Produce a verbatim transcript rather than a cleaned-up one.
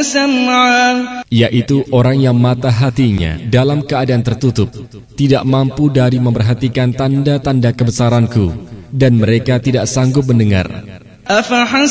سمعا, yaitu orang yang mata hatinya dalam keadaan tertutup, tidak mampu dari memperhatikan tanda-tanda kebesaranku, dan mereka tidak sanggup mendengar. أفحسب